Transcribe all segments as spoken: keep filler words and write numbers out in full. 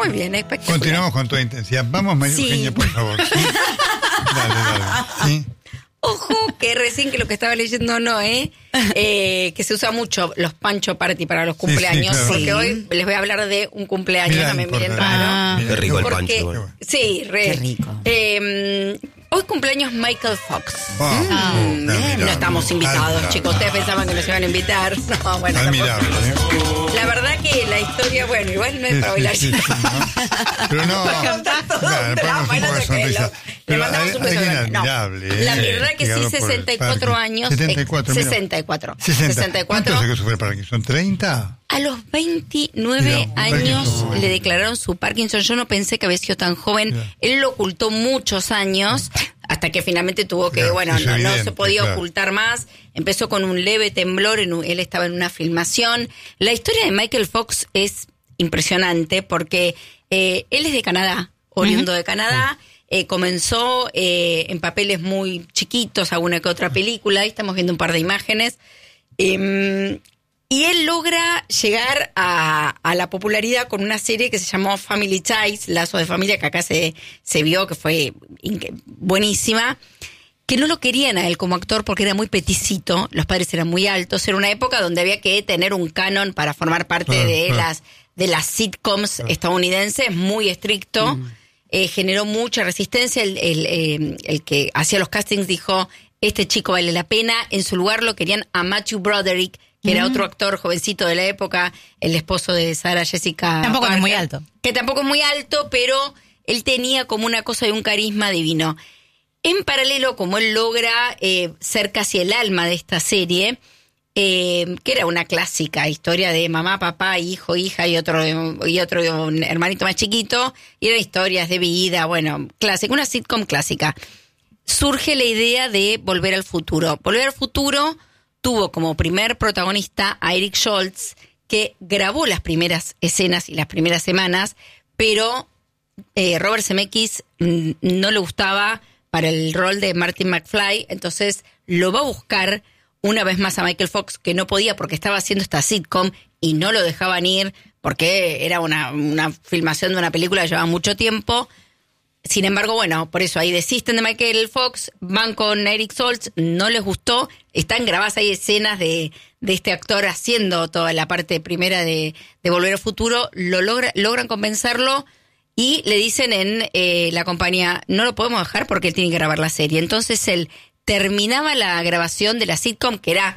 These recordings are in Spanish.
Muy bien, espectacular. Continuamos con toda intensidad. Vamos, María Sí. Eugenia, por favor. ¿Sí? Dale, dale. ¿Sí? Ojo, que recién que lo que estaba leyendo no, ¿eh? eh que se usa mucho los pancho party para los cumpleaños, sí, claro. porque Sí. hoy les voy a hablar de un cumpleaños, Mirá, no me miren importante. raro. Ah. Mirá, Qué rico el Porque, pancho. bueno. sí, re. Qué rico. Eh, hoy cumpleaños Michael Fox. Ah, Ah, oh, bien. admirable. No estamos invitados, Admirable. chicos. Ustedes pensaban que nos iban a invitar. No, bueno. Admirable, tampoco. ¿eh? La verdad que la historia, bueno, igual no es Sí, para sí, bailar. sí, sí, ¿no? Pero no, Cantar todo claro, un ponemos drama, un poco de no sé qué, sonrisa. lo- le Pero mandamos hay- un beso alguien grande. No. admirable, La ¿eh? verdad que sí, Llegado por el sesenta y cuatro Parkinson. años. setenta y cuatro, mira. sesenta y cuatro. sesenta. sesenta y ¿Cuánto cuatro. hace que sufre Parkinson? ¿treinta? A los veintinueve Mira, años Parkinson. le declararon su Parkinson. Yo no pensé que había sido tan joven. Mira. Él lo ocultó muchos años, hasta que finalmente tuvo que, Claro, bueno, es no, no evidente, se podía claro. ocultar más. Empezó con un leve temblor, en un- él estaba en una filmación. La historia de Michael Fox es impresionante porque eh, él es de Canadá, oriundo de Canadá. Eh, comenzó eh, en papeles muy chiquitos, alguna que otra película. Ahí estamos viendo un par de imágenes. Eh, y él logra llegar a, a la popularidad con una serie que se llamó Family Ties, Lazo de Familia, que acá se, se vio, que fue inque- buenísima, que no lo querían a él como actor porque era muy peticito, los padres eran muy altos, era una época donde había que tener un canon para formar parte Claro, de, claro. las, de las sitcoms estadounidenses, muy estricto, eh, generó mucha resistencia, el, el, eh, el que hacía los castings dijo, este chico vale la pena, en su lugar lo querían a Matthew Broderick, que era otro actor jovencito de la época, el esposo de Sarah Jessica Tampoco es Parker, muy alto. que tampoco es muy alto, pero él tenía como una cosa de un carisma divino. En paralelo, como él logra eh, ser casi el alma de esta serie, eh, que era una clásica historia de mamá, papá, hijo, hija y otro y otro hermanito más chiquito, y eran historias de vida, bueno, clásica, una sitcom clásica. Surge la idea de Volver al Futuro. Volver al Futuro tuvo como primer protagonista a Eric Stoltz, que grabó las primeras escenas y las primeras semanas, pero eh, Robert Zemeckis mm, no le gustaba para el rol de Martin McFly, entonces lo va a buscar una vez más a Michael Fox, que no podía porque estaba haciendo esta sitcom y no lo dejaban ir porque era una, una filmación de una película que llevaba mucho tiempo. Sin embargo, bueno, por eso ahí desisten de Michael Fox, van con Eric Stoltz, no les gustó, están grabadas ahí escenas de, de este actor haciendo toda la parte primera de, de Volver al Futuro, lo logra, logran convencerlo y le dicen en eh, la compañía, no lo podemos dejar porque él tiene que grabar la serie. Entonces él terminaba la grabación de la sitcom, que era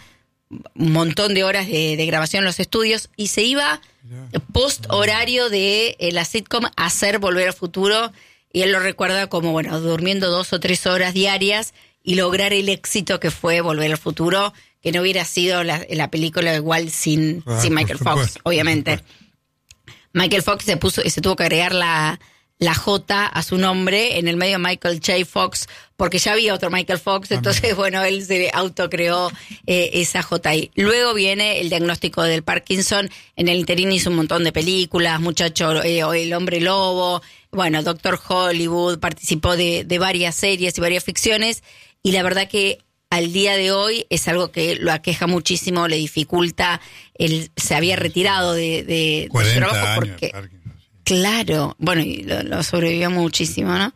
un montón de horas de, de grabación en los estudios, y se iba post horario de eh, la sitcom a hacer Volver al Futuro. Y él lo recuerda como, bueno, durmiendo dos o tres horas diarias y lograr el éxito que fue Volver al Futuro, que no hubiera sido la, la película igual sin, Ah, sin por Michael Fox, supuesto, obviamente. por Michael Fox se puso, se tuvo que agregar la, la J a su nombre, en el medio Michael J. Fox, porque ya había otro Michael Fox, entonces, bueno, él se autocreó eh, esa J ahí. Luego viene el diagnóstico del Parkinson, en el interín hizo un montón de películas, Muchacho, eh, El Hombre Lobo, bueno, Doctor Hollywood, participó de, de varias series y varias ficciones, y la verdad que al día de hoy es algo que lo aqueja muchísimo, le dificulta, él se había retirado de, de, de su cuarenta trabajo años porque... de Parkinson, sí. Claro, bueno, y lo, lo sobrevivió muchísimo, ¿no?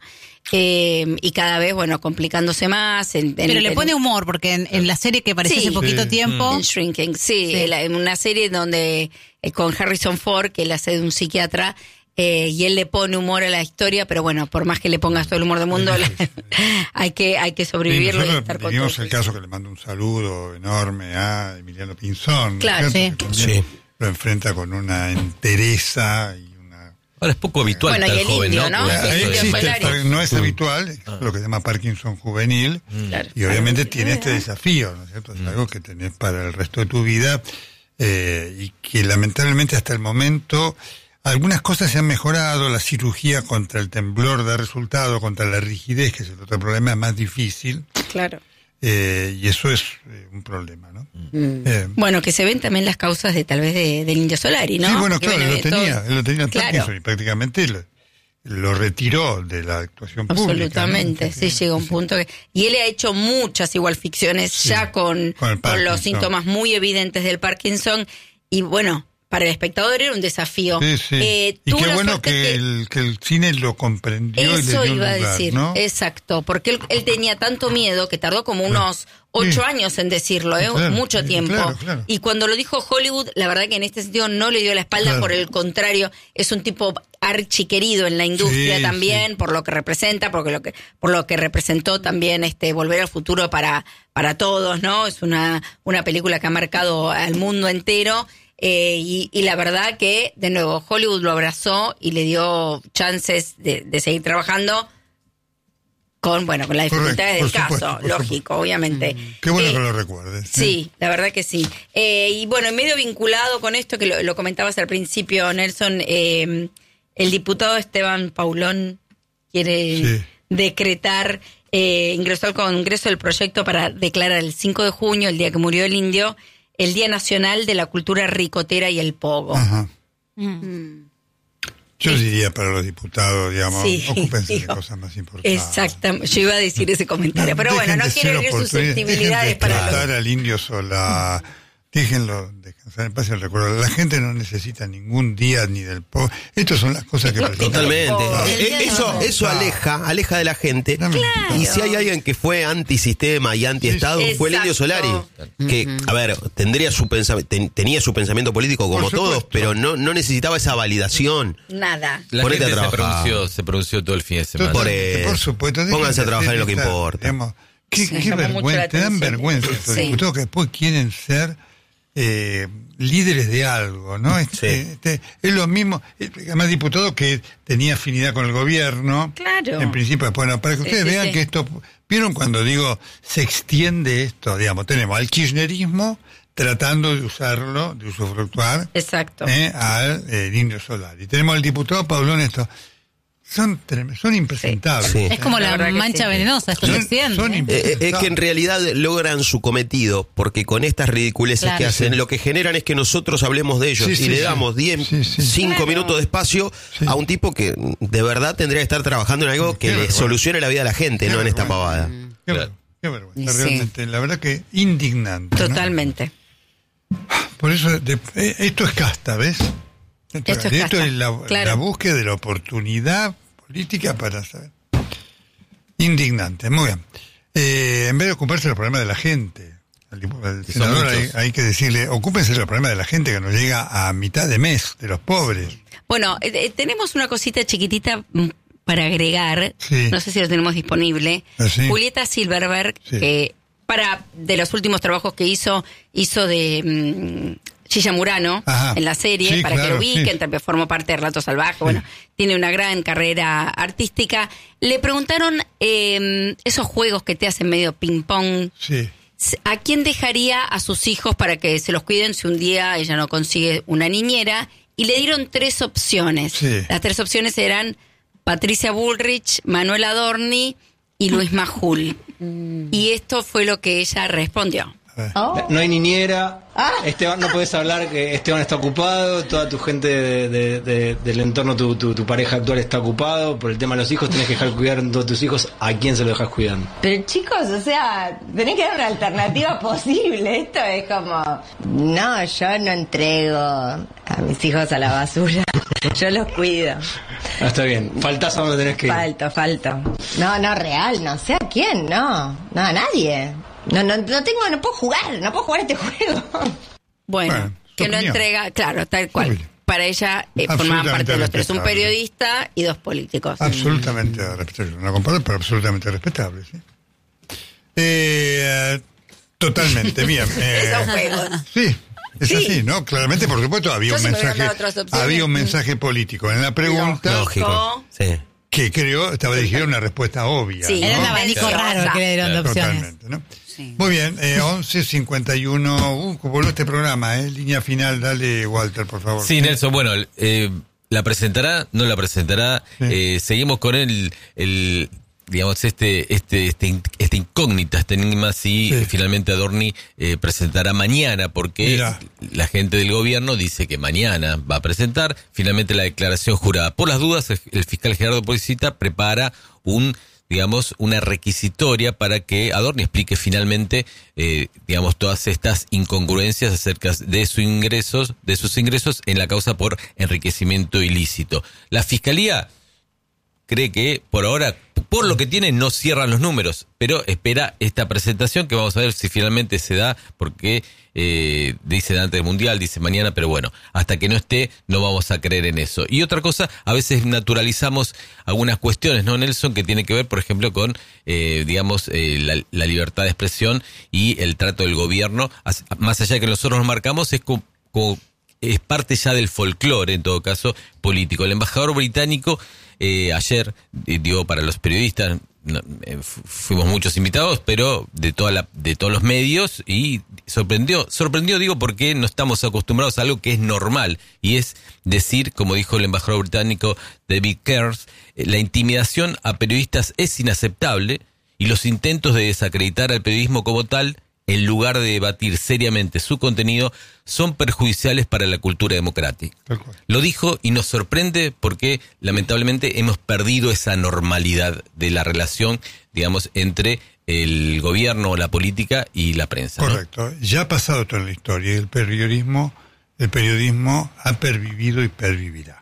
Eh, y cada vez, bueno, complicándose más. En, en, Pero le en- pone humor, porque en, en la serie que apareció Sí. hace poquito Sí. tiempo... en Shrinking, sí, Sí. En, la- en una serie donde eh, con Harrison Ford, que él hace de un psiquiatra, eh, y él le pone humor a la historia, pero bueno, por más que le pongas todo el humor del mundo, la- hay que hay que Y sobrevivirlo y, nosotros estar con vivimos todo el caso que le mando un saludo enorme a Emiliano Pinzón, ¿no es Claro, cierto? sí. Que también Sí. lo enfrenta con una entereza y una... Ahora es poco habitual Bueno, y tan el joven, indio, ¿no? ¿no? Con Sí, eso el Ahí de- indio existe, Solari. el par- no es Mm. habitual, es lo que se llama Parkinson juvenil, Claro. y obviamente tiene este desafío, ¿no es cierto? Es algo que tenés para el resto de tu vida, eh, y que lamentablemente hasta el momento algunas cosas se han mejorado, la cirugía contra el temblor da resultado, contra la rigidez, que es el otro problema, es más difícil, Claro. eh, y eso es eh, un problema, ¿no? Mm. Eh, Bueno, que se ven también las causas de tal vez de, del Indio Solari, ¿no? Sí, bueno, Que claro, viene él lo de todo- tenía, él lo tenía en Claro. Parkinson y prácticamente lo, lo retiró de la actuación pública. Absolutamente, ¿no? sí, llega un punto que... Y él ha hecho muchas igual ficciones Sí, ya con, con el con los Parkinson. síntomas muy evidentes del Parkinson. Y bueno, para el espectador era un desafío. Sí, sí. Eh, y tuvo qué la bueno suerte que, que- el, que el cine lo comprendió y le Eso dio un iba a lugar, decir, ¿no? exacto, porque él, él tenía tanto miedo que tardó como unos ocho Sí. años en decirlo, ¿eh? Claro, mucho sí, tiempo. claro, claro. Y cuando lo dijo Hollywood, la verdad que en este sentido no le dio la espalda, Claro. por el contrario, es un tipo archiquerido en la industria Sí, también, sí. por lo que representa, porque lo que, por lo que representó también este Volver al Futuro para, para todos, ¿no? Es una, una película que ha marcado al mundo entero. Eh, y, y la verdad que, de nuevo, Hollywood lo abrazó y le dio chances de, de seguir trabajando con, bueno, con las Correcto, dificultades por del supuesto, caso, por lógico, obviamente. Qué bueno Eh, que lo recuerdes. Sí, la verdad que sí. Eh, y bueno, medio vinculado con esto que lo, lo comentabas al principio, Nelson, eh, el diputado Esteban Paulón quiere Sí. decretar, eh, ingresó al Congreso el proyecto para declarar el cinco de junio, el día que murió el indio, el Día Nacional de la Cultura Ricotera y el Pogo. Ajá. Mm. Yo diría para los diputados, digamos, Sí, ocúpense de digo, cosas más importantes. Exactamente, yo iba a decir ese comentario, pero Dejen bueno, no de quiero ser herir oportunidades, susceptibilidades dejen de para tratar los... al indio sola. Déjenlo descansar en paz y el recuerdo. La gente no necesita ningún día ni del pobre. Estas son las cosas que presentan. Totalmente. Oh, Eh, el eh, día de eso los- eso aleja, aleja de la gente. Dame- Y si hay alguien que fue antisistema y antiestado, Sí, sí. fue el Indio Solari. Exacto. Que, a ver, tendría su pensam- ten- tenía su pensamiento político como Por supuesto. todos, pero no, no necesitaba esa validación. Nada. La Ponete gente a se trabajar. pronunció, se pronunció todo el fin de semana. Por Totalmente, eso. por supuesto. dejen Pónganse a de trabajar en hacer lo que esta, importa. digamos, qué Sí, qué llamó mucho la vergüenza, te dan atención. vergüenza estos Sí. diputados que después quieren ser eh, líderes de algo, ¿no? Este, Sí. este, es lo mismo, eh, además diputado que tenía afinidad con el gobierno. Claro. En principio, bueno, para que Sí, ustedes sí, vean sí. que esto, ¿vieron cuando digo se extiende esto? Digamos, tenemos al kirchnerismo tratando de usarlo, de usufructuar Exacto. eh, al eh, Indio Solari. Tenemos al diputado Paulón, esto. Son, trem- son impresentables. Sí. Es como La la, verdad que mancha sí. venenosa, esto Son- se extiende. son ¿eh? imp- Eh, eh, es que en realidad logran su cometido, porque con estas ridiculeces Claro. que hacen, Sí. lo que generan es que nosotros hablemos de ellos Sí, y sí, le sí. damos diez, Sí, sí. cinco Claro. minutos de espacio Sí. a un tipo que de verdad tendría que estar trabajando en algo que Qué le vergüenza. solucione la vida a la gente, Qué no en esta vergüenza. pavada. Qué, Claro. ver- qué vergüenza, Sí. realmente. La verdad que indignante. ¿no? Totalmente. Por eso, de- eh, esto es casta, ¿ves? Esto, Esto es esto casta, es la, claro. la búsqueda de la oportunidad política para saber. Indignante, muy bien. Eh, en vez de ocuparse del problema de la gente, al, dipu- al son senador hay, muchos. hay que decirle, ocúpense del problema de la gente que nos llega a mitad de mes, de los pobres. Bueno, eh, eh, tenemos una cosita chiquitita mm, para agregar. Sí. No sé si lo tenemos disponible. Ah, sí. Julieta Silverberg, Sí. que para de los últimos trabajos que hizo, hizo de mm, Gilla Murano Ajá. en la serie, Sí, para que claro, lo ubiquen, sí. también formó parte de Relato Salvaje. Bueno, tiene una gran carrera artística. Le preguntaron eh, esos juegos que te hacen medio ping-pong. Sí. ¿A quién dejaría a sus hijos para que se los cuiden si un día ella no consigue una niñera? Y le dieron tres opciones. Sí. Las tres opciones eran Patricia Bullrich, Manuel Adorni y Luis Majul. Y esto fue lo que ella respondió. A ver. No hay niñera. Esteban, no puedes hablar que Esteban está ocupado, toda tu gente de- de- de- del entorno, tu, tu, tu pareja actual está ocupado. Por el tema de los hijos, tenés que dejar cuidar a todos tus hijos. ¿A quién se lo dejas cuidando? Pero chicos, o sea, tenés que dar una alternativa posible. Esto es como, no, yo no entrego a mis hijos a la basura. Yo los cuido. Ah, está bien. Faltás a donde tenés que ir. Falto, falto. No, no, real, no sé a quién, no. No, a nadie. No, no, no tengo, no puedo jugar, no puedo jugar este juego. Bueno, Bueno, su que no opinión. entrega, claro, tal cual. Muy bien. Para ella eh, formaban Absolutamente parte de los tres, un respetable. periodista y dos políticos. Absolutamente respetable. No comparto, pero absolutamente respetable, ¿sí? Eh, totalmente, bien. Eh, Esos juegos. sí, es Sí. así, ¿no? Claramente, por supuesto, había Yo un si me hubieran mensaje, dado otras opciones. había un mensaje político en la pregunta Lógico. Sí. que creo estaba dirigida a una respuesta obvia. Sí. ¿no? Era un abanico Claro. raro el que le dieron de opciones. Totalmente, ¿no? Muy bien, eh, once cincuenta y uno, uh, voló este programa, ¿eh? Línea final, dale, Walter, por favor. Sí, Nelson, bueno, eh, ¿la presentará? ¿No la presentará? Sí. Eh, seguimos con el, el digamos, este, este, este, in- este incógnita, este enigma, si Sí. eh, finalmente Adorni eh, presentará mañana, porque Mirá. la gente del gobierno dice que mañana va a presentar finalmente la declaración jurada. Por las dudas, el, el fiscal Gerardo Policita prepara un digamos, una requisitoria para que Adorni explique finalmente, eh, digamos, todas estas incongruencias acerca de sus ingresos, de sus ingresos en la causa por enriquecimiento ilícito. La Fiscalía cree que por ahora, por lo que tiene, no cierran los números, pero espera esta presentación que vamos a ver si finalmente se da, porque eh, dice antes del Mundial, dice mañana, pero bueno, hasta que no esté no vamos a creer en eso. Y otra cosa, a veces naturalizamos algunas cuestiones, ¿no, Nelson? Que tiene que ver, por ejemplo, con, eh, digamos, eh, la, la libertad de expresión y el trato del gobierno, más allá de que nosotros nos marcamos, es como, como es parte ya del folclore, en todo caso, político. El embajador británico Eh, ayer, eh, digo, para los periodistas, no, eh, fuimos muchos invitados, pero de toda la, de todos los medios, y sorprendió, sorprendió, digo, porque no estamos acostumbrados a algo que es normal, y es decir, como dijo el embajador británico David Kears, eh, la intimidación a periodistas es inaceptable, y los intentos de desacreditar al periodismo como tal, en lugar de debatir seriamente su contenido, son perjudiciales para la cultura democrática. Lo dijo y nos sorprende porque lamentablemente hemos perdido esa normalidad de la relación, digamos, entre el gobierno, la política y la prensa. Correcto. ¿No? Ya ha pasado toda la historia y el periodismo, el periodismo ha pervivido y pervivirá.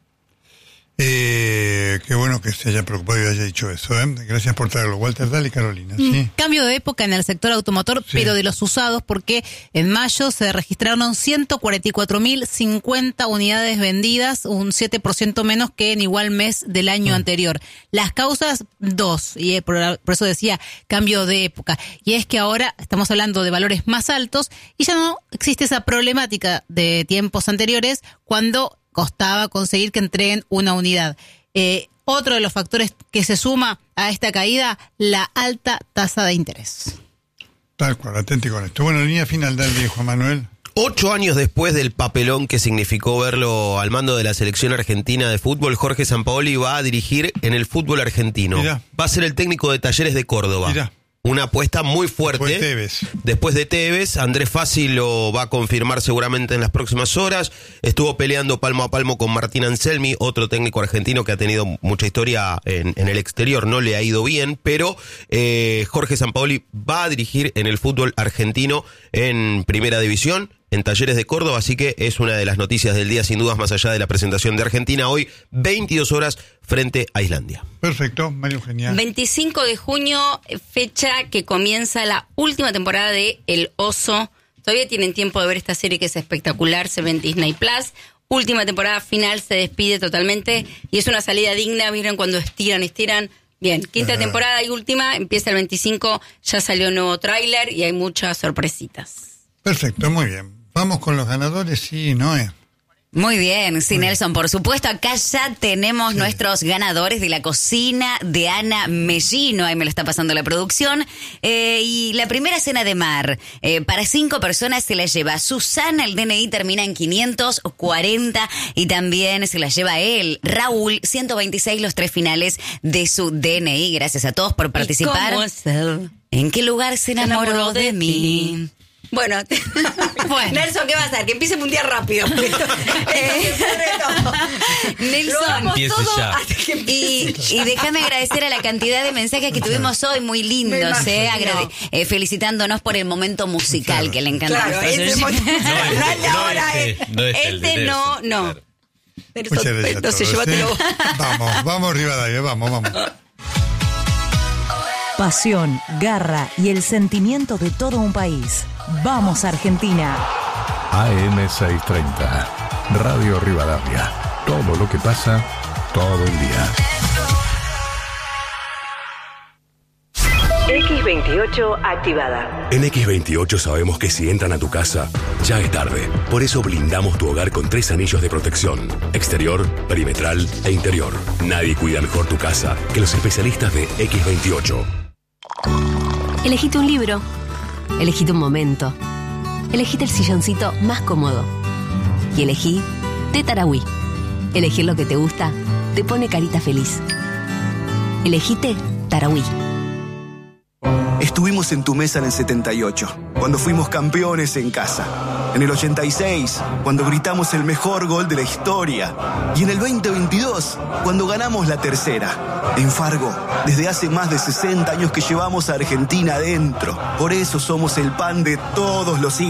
Eh, qué bueno que se haya preocupado y haya dicho eso, ¿eh? Gracias por traerlo. Walter, dale, Carolina. Mm, ¿sí? Cambio de época en el sector automotor, sí. Pero de los usados, porque en mayo se registraron ciento cuarenta y cuatro mil cincuenta unidades vendidas, un siete por ciento menos que en igual mes del año mm. anterior. Las causas, dos, y por, por eso decía cambio de época. Y es que ahora estamos hablando de valores más altos y ya no existe esa problemática de tiempos anteriores cuando costaba conseguir que entreguen una unidad. Eh, otro de los factores que se suma a esta caída, la alta tasa de interés. Tal cual, atente con esto. Bueno, línea final, dale, Juan Manuel. Ocho años después del papelón que significó verlo al mando de la selección argentina de fútbol, Jorge Sampaoli va a dirigir en el fútbol argentino. Mirá. Va a ser el técnico de Talleres de Córdoba. Mirá. Una apuesta muy fuerte. Después de Tevez. Después de Tevez, Andrés Fassi lo va a confirmar seguramente en las próximas horas. Estuvo peleando palmo a palmo con Martín Anselmi, otro técnico argentino que ha tenido mucha historia en, en el exterior, no le ha ido bien, pero eh, Jorge Sampaoli va a dirigir en el fútbol argentino en Primera División, en Talleres de Córdoba, así que es una de las noticias del día, sin dudas, más allá de la presentación de Argentina, hoy, veintidós horas, frente a Islandia. Perfecto, María Eugenia. veinticinco de junio, fecha que comienza la última temporada de El Oso. Todavía tienen tiempo de ver esta serie que es espectacular, se ve en Disney Plus. Última temporada final, se despide totalmente y es una salida digna, miren cuando estiran, estiran. Bien, quinta Ajá. temporada y última, empieza el veinticinco, ya salió un nuevo tráiler y hay muchas sorpresitas. Perfecto, muy bien. Vamos con los ganadores, sí, Noé. Muy bien, sí, Nelson, por supuesto, acá ya tenemos sí. nuestros ganadores de la cocina de Ana Mellino, ahí me lo está pasando la producción, eh, y la primera cena de mar, eh, para cinco personas se la lleva Susana, el D N I termina en quinientos cuarenta, y también se la lleva él, Raúl, ciento veintiséis, los tres finales de su D N I, gracias a todos por participar. ¿Cómo es él? ¿En qué lugar se enamoró, se enamoró de, de mí? Bueno, bueno, Nelson, ¿qué va a hacer? Que empiece mundial rápido. eh, Nelson, todo ya. Y, y déjame agradecer a la cantidad de mensajes que tuvimos hoy, muy lindos, eh, agrade- eh, felicitándonos por el momento musical claro. que le encanta. Claro, este mo- no, no, no, este, no, este, este no, no. Muchas gracias a todos, ¿eh? Vamos, vamos Rivadavia, vamos, vamos. Pasión, garra y el sentimiento de todo un país. ¡Vamos, Argentina! A M seiscientos treinta, Radio Rivadavia. Todo lo que pasa, todo el día. X veintiocho activada. En X veintiocho sabemos que si entran a tu casa, ya es tarde. Por eso blindamos tu hogar con tres anillos de protección: exterior, perimetral e interior. Nadie cuida mejor tu casa que los especialistas de X veintiocho. Elegite un libro, elegite un momento, elegite el silloncito más cómodo y elegí té Tarahui. Elegir lo que te gusta te pone carita feliz. Elegite Tarahui. Estuvimos en tu mesa en el setenta y ocho, cuando fuimos campeones en casa. En el ochenta y seis, cuando gritamos el mejor gol de la historia. Y en el veinte veintidós, cuando ganamos la tercera. En Fargo, desde hace más de sesenta años que llevamos a Argentina adentro. Por eso somos el pan de todos los